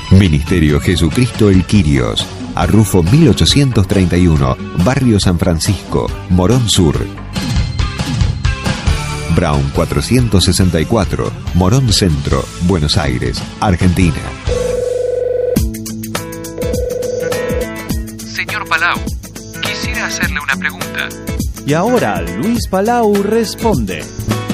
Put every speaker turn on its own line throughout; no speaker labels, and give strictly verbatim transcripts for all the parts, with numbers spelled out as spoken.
Ministerio Jesucristo el Quirios, Arrufo mil ochocientos treinta y uno, Barrio San Francisco, Morón Sur. Brown cuatrocientos sesenta y cuatro, Morón Centro, Buenos Aires, Argentina.
Señor Palau, quisiera hacerle una pregunta.
Y ahora Luis Palau responde.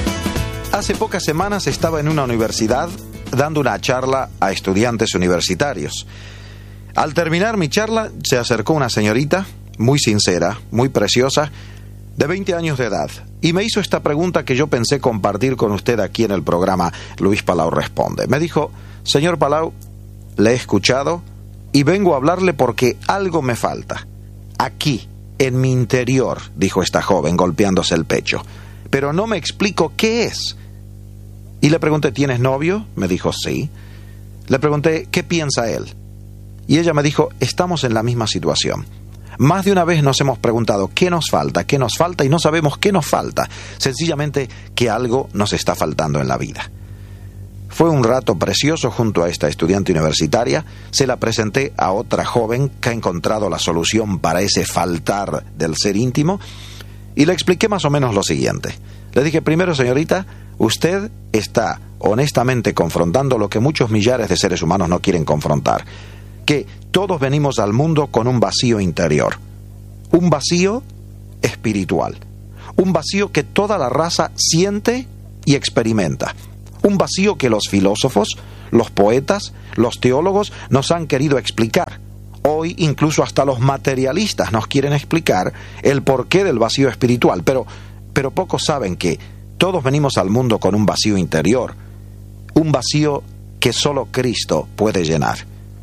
Hace pocas semanas estaba en una universidad dando una charla a estudiantes universitarios. Al terminar mi charla, se acercó una señorita muy sincera, muy preciosa, de veinte años de edad, y me hizo esta pregunta que yo pensé compartir con usted aquí en el programa Luis Palau Responde. Me dijo: señor Palau, le he escuchado y vengo a hablarle porque algo me falta. Aquí, en mi interior, dijo esta joven golpeándose el pecho, pero no me explico qué es. Y le pregunté: ¿tienes novio? Me dijo: sí. Le pregunté: ¿qué piensa él? Y ella me dijo: estamos en la misma situación. Más de una vez nos hemos preguntado qué nos falta, qué nos falta, y no sabemos qué nos falta. Sencillamente que algo nos está faltando en la vida. Fue un rato precioso junto a esta estudiante universitaria. Se la presenté a otra joven que ha encontrado la solución para ese faltar del ser íntimo, y le expliqué más o menos lo siguiente. Le dije: primero, señorita, usted está honestamente confrontando lo que muchos millares de seres humanos no quieren confrontar, que todos venimos al mundo con un vacío interior, un vacío espiritual, un vacío que toda la raza siente y experimenta, un vacío que los filósofos, los poetas, los teólogos nos han querido explicar. Hoy incluso hasta los materialistas nos quieren explicar el porqué del vacío espiritual, pero, pero pocos saben que todos venimos al mundo con un vacío interior, un vacío que solo Cristo puede llenar.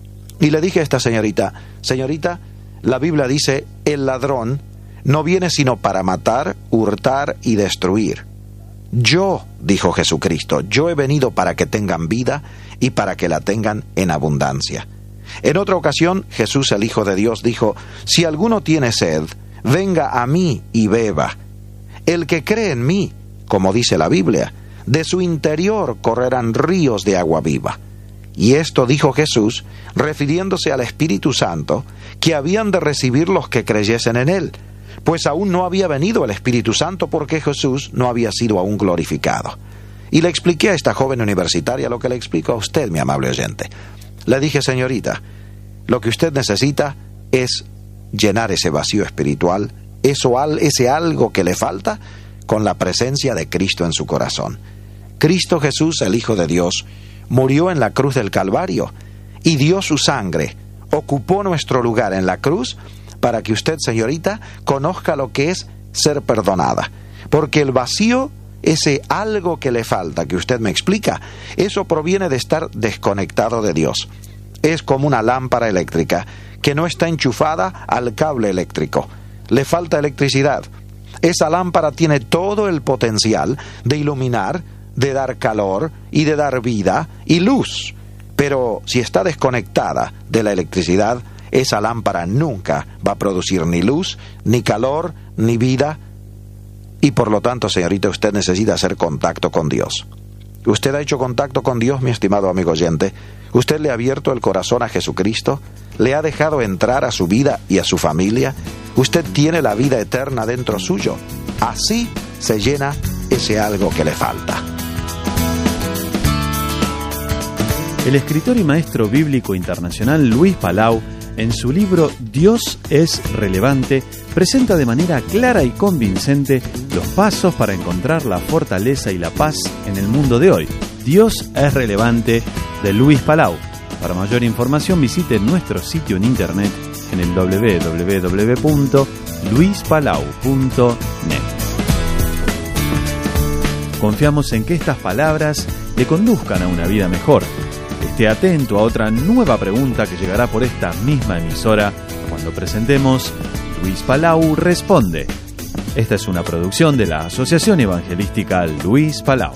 Y le dije a esta señorita: señorita, la Biblia dice, el ladrón no viene sino para matar, hurtar y destruir. Yo, dijo Jesucristo, yo he venido para que tengan vida y para que la tengan en abundancia. En otra ocasión, Jesús, el Hijo de Dios, dijo: si alguno tiene sed, venga a mí y beba. El que cree en mí, como dice la Biblia, de su interior correrán ríos de agua viva. Y esto dijo Jesús, refiriéndose al Espíritu Santo, que habían de recibir los que creyesen en él, pues aún no había venido el Espíritu Santo porque Jesús no había sido aún glorificado. Y le expliqué a esta joven universitaria lo que le explico a usted, mi amable oyente. Le dije: señorita, lo que usted necesita es llenar ese vacío espiritual, eso, ese algo que le falta, con la presencia de Cristo en su corazón. Cristo Jesús, el Hijo de Dios, murió en la cruz del Calvario y dio su sangre, ocupó nuestro lugar en la cruz para que usted, señorita, conozca lo que es ser perdonada. Porque el vacío, ese algo que le falta, que usted me explica, eso proviene de estar desconectado de Dios. Es como una lámpara eléctrica que no está enchufada al cable eléctrico. Le falta electricidad. Esa lámpara tiene todo el potencial de iluminar, de dar calor y de dar vida y luz. Pero si está desconectada de la electricidad, esa lámpara nunca va a producir ni luz, ni calor, ni vida. Y por lo tanto, señorita, usted necesita hacer contacto con Dios. ¿Usted ha hecho contacto con Dios, mi estimado amigo oyente? ¿Usted le ha abierto el corazón a Jesucristo? ¿Le ha dejado entrar a su vida y a su familia? Usted tiene la vida eterna dentro suyo. Así se llena ese algo que le falta.
El escritor y maestro bíblico internacional Luis Palau, en su libro Dios es relevante, presenta de manera clara y convincente los pasos para encontrar la fortaleza y la paz en el mundo de hoy. Dios es relevante, de Luis Palau. Para mayor información visite nuestro sitio en internet en el doble u doble u doble u punto luis palau punto net. Confiamos en que estas palabras le conduzcan a una vida mejor. Esté atento a otra nueva pregunta que llegará por esta misma emisora cuando presentemos Luis Palau Responde. Esta es una producción de la Asociación Evangelística Luis Palau.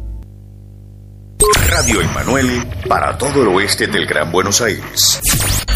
Radio Emmanuel para todo el oeste del Gran Buenos Aires.